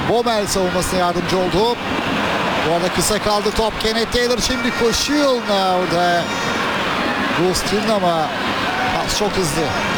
Bomel savunmasına yardımcı oldu. Bu arada kısa kaldı top. Kenneth Taylor şimdi koşuyor orada. Gustin ama pas çok hızlı.